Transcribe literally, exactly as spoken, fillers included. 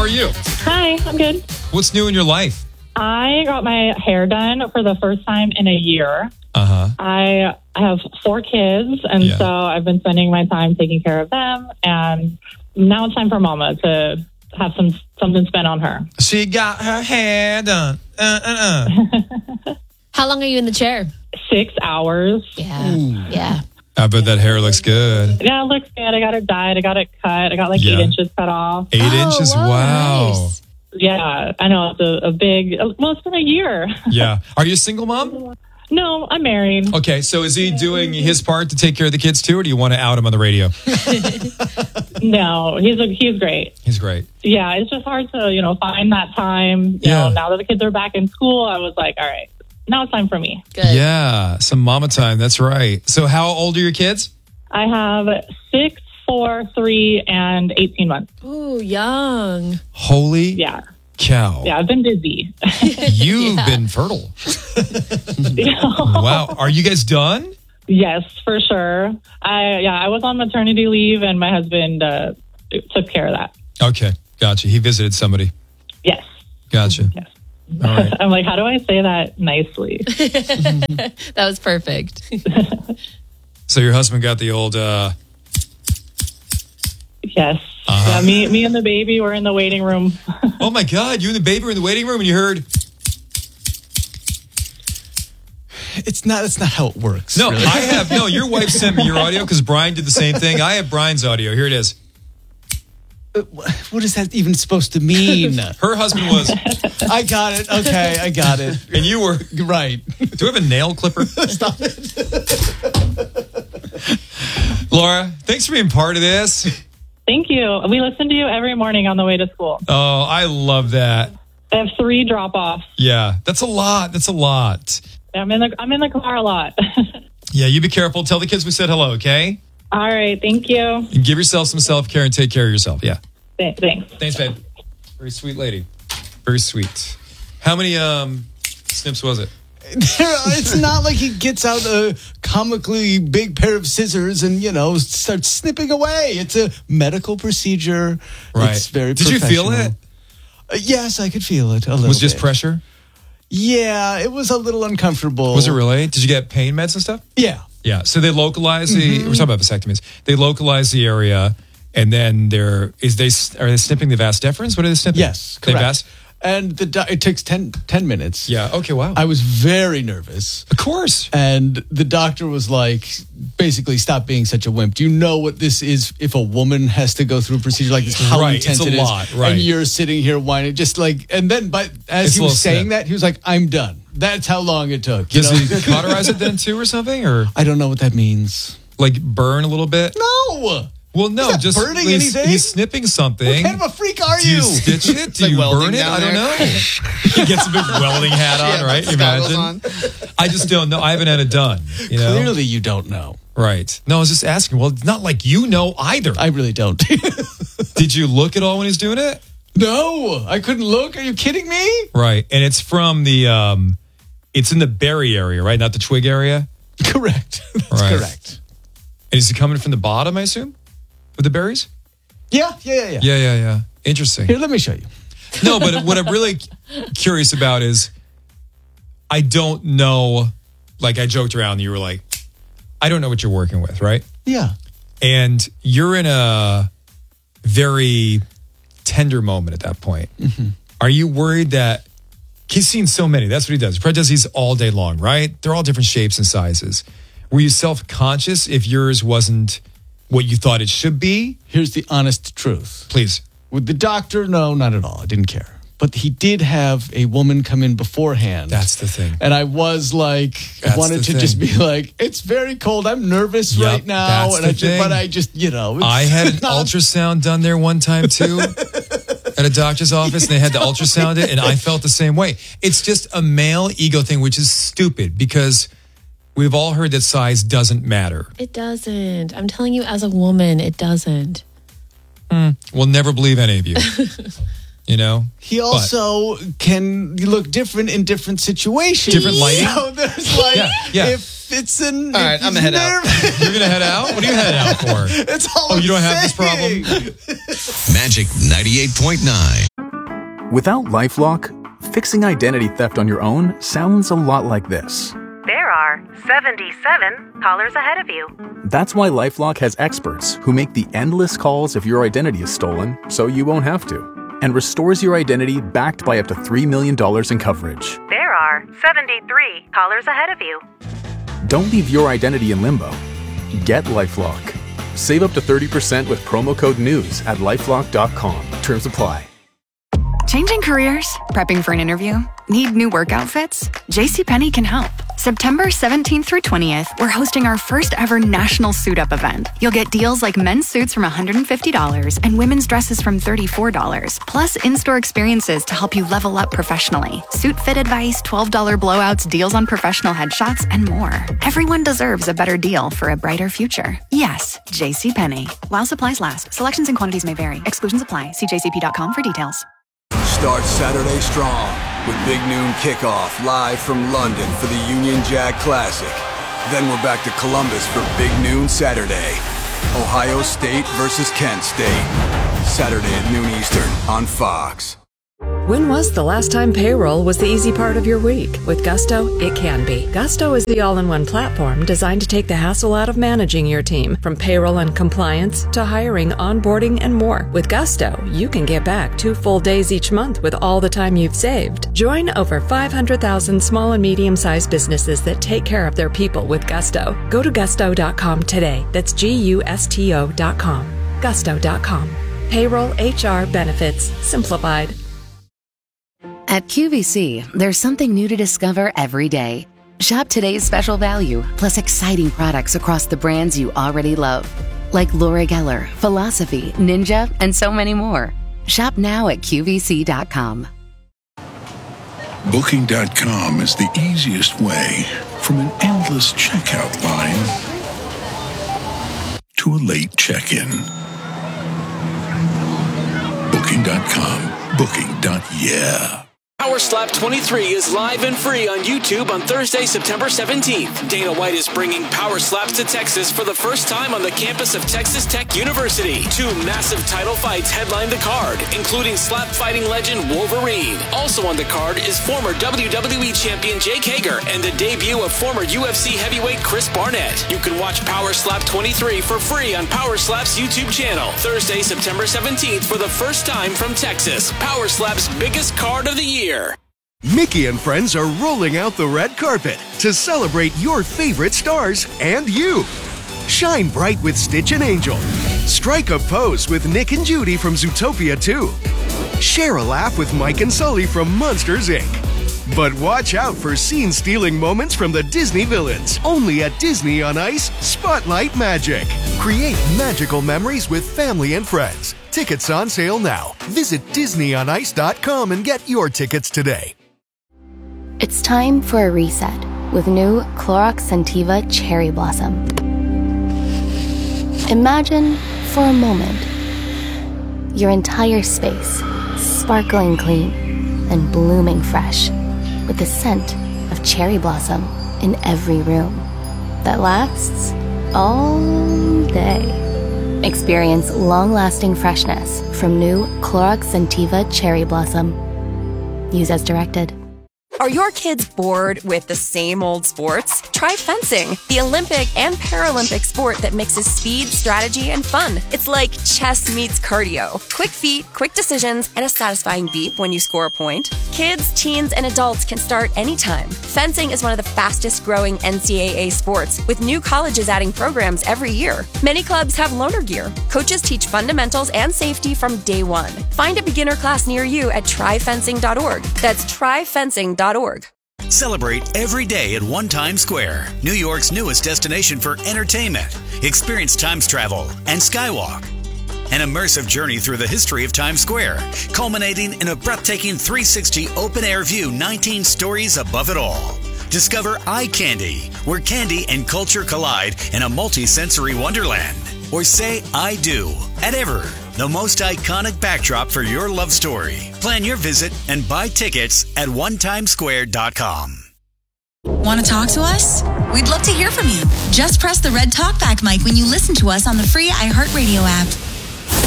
are you? Hi, I'm good. What's new in your life? I got my hair done for the first time in a year. Uh-huh. I have four kids, and Yeah. so I've been spending my time taking care of them, and now it's time for Mama to have some something spent on her. She got her hair done. Uh, uh, uh. How long are you in the chair? Six hours. Yeah. Yeah. I bet that hair looks good. Yeah, it looks good. I got it dyed. I got it cut. I got like Yeah. eight inches cut off. Eight Oh, inches? whoa, Wow. nice. Yeah, I know. It's a, a big, well, it's been a year. Yeah. Are you a single mom? No, I'm married. Okay, so is he doing his part to take care of the kids too, or do you want to out him on the radio? No, he's a, he's great. He's great. Yeah, it's just hard to, you know, find that time. You Yeah. know, now that the kids are back in school, I was like, all right, now it's time for me. Good. Yeah, some mama time. That's right. So how old are your kids? I have six, four, three, and eighteen months. Ooh, young. Holy Yeah. cow. Yeah, I've been busy. You've Yeah. been fertile. Wow. Are you guys done? Yes, for sure. I yeah, I was on maternity leave, and my husband uh, took care of that. Okay, gotcha. He visited somebody. Yes. Gotcha. Yes. All right. I'm like, how do I say that nicely? That was perfect. So your husband got the old, uh, Yes. Uh-huh. Yeah, me, me and the baby were in the waiting room. oh my God, you and the baby were in the waiting room and you heard, It's not. That's not how it works. no, really. I have, no, your wife sent me your audio because Brian did the same thing. I have Brian's audio. Here it is. What is that even supposed to mean? Her husband was, I got it. Okay, I got it. and you were, Right. do we have a nail clipper? Stop it. Laura, thanks for being part of this. Thank you. We listen to you every morning on the way to school. Oh, I love that. I have three drop-offs. Yeah, that's a lot. That's a lot. I'm in the I'm in the car a lot. Yeah, you be careful. Tell the kids we said hello, okay? All right. Thank you. And give yourself some self-care and take care of yourself. Yeah. Th- Thanks. Thanks, babe. Very sweet lady. Very sweet. How many um snips was it? It's not like he gets out a comically big pair of scissors and, you know, starts snipping away. It's a medical procedure. Right. It's very Did you feel professional. it? Uh, yes, I could feel it a little Was it just bit. pressure? Yeah, it was a little uncomfortable. Was it really? Did you get pain meds and stuff? Yeah. Yeah. So they localize the. We're talking about vasectomies. They localize the area, and then they're is they are they snipping the vas deferens? What are they snipping? Yes, They correct. vas? And the do- it takes ten, ten minutes. Yeah. Okay. Wow. I was very nervous. of course. And the doctor was like, basically, stop being such a wimp. Do you know what this is if a woman has to go through a procedure like this? How Right, intense it's a it is? lot, right. And you're sitting here whining, just like, and then, but as It's he a was little saying snip. that, he was like, I'm done. That's how long it took. You Does know? he cauterize it then too, or something, or I don't know what that means. like burn a little bit? No. Well, no, He's not just burning he's, anything. he's snipping something. What kind of a freak are Do you you? stitch it? Do Like you welding burn it? down I don't there. know. He gets a big welding hat on, Yeah, right? with goggles Imagine. on. I just don't know. I haven't had it done. You know? Clearly, you don't know. Right. No, I was just asking. Well, it's not like you know either. I really don't. Did you look at all when he's doing it? No, I couldn't look. Are you kidding me? Right. And it's from the, um, it's in the berry area, right? Not the twig area. Correct. That's Right. correct. And is it coming from the bottom, I assume? With the berries? Yeah, yeah, yeah, yeah. Yeah, yeah, yeah. Interesting. Here, let me show you. No, but what I'm really curious about is I don't know, like I joked around, you were like, I don't know what you're working with, right? Yeah. And you're in a very tender moment at that point. Mm-hmm. Are you worried that he's seen so many? That's what he does. Fred does these all day long, right? They're all different shapes and sizes. Were you self-conscious if yours wasn't what you thought it should be? Here's the honest truth. Please. With the doctor, no, not at all. I didn't care. But he did have a woman come in beforehand. That's the thing. And I was like, I That's wanted the to just thing. be like, it's very cold. I'm nervous Yep, right now. that's and the I just, thing. but I just, you know, it's I had an not- ultrasound done there one time too at a doctor's office, and they had to ultrasound it, and I felt the same way. It's just a male ego thing, which is stupid because we've all heard that size doesn't matter. It doesn't. I'm telling you, as a woman, it doesn't. We'll never believe any of you. You know? He also can look different in different situations. Different lighting? So there's like, Yeah, yeah. if it's an. All right, if I'm he's gonna head out. nervous- You're going to head out? What are you heading out for? That's all Oh, I'm you don't have this saying. problem? Magic ninety-eight point nine. Without LifeLock, fixing identity theft on your own sounds a lot like this. There are seventy-seven callers ahead of you. That's why LifeLock has experts who make the endless calls if your identity is stolen, so you won't have to, and restores your identity backed by up to three million dollars in coverage. There are seventy-three callers ahead of you. Don't leave your identity in limbo. Get LifeLock. Save up to thirty percent with promo code NEWS at lifelock dot com. Terms apply. Changing careers? Prepping for an interview? Need new work outfits? JCPenney can help. September seventeenth through twentieth, we're hosting our first ever national suit up event. You'll get deals like men's suits from one hundred fifty dollars and women's dresses from thirty-four dollars, plus in-store experiences to help you level up professionally. Suit fit advice, twelve dollars blowouts, deals on professional headshots, and more. Everyone deserves a better deal for a brighter future. Yes, JCPenney. While supplies last, selections and quantities may vary. Exclusions apply. See j c p dot com for details. Start Saturday strong with Big Noon Kickoff live from London for the Union Jack Classic. Then we're back to Columbus for Big Noon Saturday. Ohio State versus Kent State. Saturday at noon Eastern on Fox. When was the last time payroll was the easy part of your week? With Gusto, it can be. Gusto is the all-in-one platform designed to take the hassle out of managing your team, from payroll and compliance to hiring, onboarding, and more. With Gusto, you can get back two full days each month with all the time you've saved. Join over five hundred thousand small and medium-sized businesses that take care of their people with Gusto. Go to gusto dot com today. That's G U S T O dot com. gusto dot com. Payroll, H R, benefits, simplified. At Q V C, there's something new to discover every day. Shop today's special value, plus exciting products across the brands you already love. Like Laura Geller, Philosophy, Ninja, and so many more. Shop now at Q V C dot com. Booking dot com is the easiest way from an endless checkout line to a late check-in. Booking dot com. Booking. Yeah. Power Slap twenty-three is live and free on YouTube on Thursday, September seventeenth. Dana White is bringing Power Slaps to Texas for the first time on the campus of Texas Tech University. Two massive title fights headline the card, including slap fighting legend Wolverine. Also on the card is former W W E champion Jake Hager and the debut of former U F C heavyweight Chris Barnett. You can watch Power Slap twenty-three for free on Power Slap's YouTube channel. Thursday, September seventeenth for the first time from Texas. Power Slap's biggest card of the year. Mickey and friends are rolling out the red carpet to celebrate your favorite stars and you. Shine bright with Stitch and Angel. Strike a pose with Nick and Judy from Zootopia two. Share a laugh with Mike and Sully from Monsters, Incorporated. But watch out for scene-stealing moments from the Disney villains. Only at Disney on Ice Spotlight Magic. Create magical memories with family and friends. Tickets on sale now. Visit disney on ice dot com and get your tickets today. It's time for a reset with new Clorox Scentiva Cherry Blossom. Imagine, for a moment, your entire space sparkling clean and blooming fresh with the scent of cherry blossom in every room that lasts all day. Experience long-lasting freshness from new Clorox Scentiva Cherry Blossom. Use as directed. Are your kids bored with the same old sports? Try fencing, the Olympic and Paralympic sport that mixes speed, strategy, and fun. It's like chess meets cardio. Quick feet, quick decisions, and a satisfying beep when you score a point. Kids, teens, and adults can start anytime. Fencing is one of the fastest growing N C double A sports, with new colleges adding programs every year. Many clubs have loaner gear. Coaches teach fundamentals and safety from day one. Find a beginner class near you at try fencing dot org. That's try fencing dot org. Celebrate every day at One Times Square, New York's newest destination for entertainment. Experience Times travel and Skywalk. An immersive journey through the history of Times Square, culminating in a breathtaking three sixty open-air view, nineteen stories above it all. Discover Eye Candy, where candy and culture collide in a multi-sensory wonderland. Or say I do at Ever, the most iconic backdrop for your love story. Plan your visit and buy tickets at one times square dot com. Want to talk to us? We'd love to hear from you. Just press the red talkback mic when you listen to us on the free iHeartRadio app.